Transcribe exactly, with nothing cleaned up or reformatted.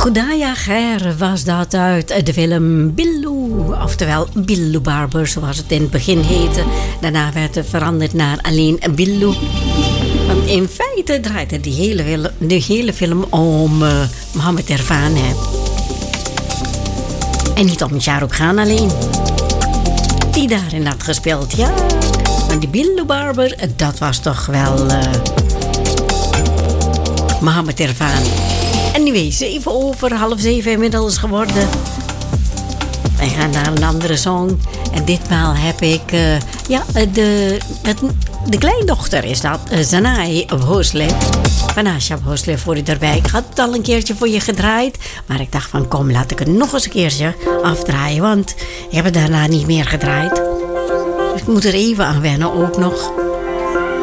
Godaya Ger was dat uit de film Billou, oftewel Billou Barber zoals het in het begin heette. Daarna werd het veranderd naar alleen Billou. Want in feite draaide die hele, de hele film om uh, Mohammed Erfan. Hè. En niet om Shah Rukh Khan alleen. Die daarin had gespeeld, ja. Maar die Billou Barber, dat was toch wel uh, Mohammed Erfan. Anyway, zeven over half zeven inmiddels geworden. Wij gaan naar een andere song. En ditmaal heb ik uh, ja, de, het, de kleindochter is dat. Uh, Zanai Bhosle. Van Asha Bhosle voor je erbij. Ik had het al een keertje voor je gedraaid. Maar ik dacht van kom, laat ik het nog eens een keertje afdraaien. Want ik heb het daarna niet meer gedraaid. Dus ik moet er even aan wennen ook nog.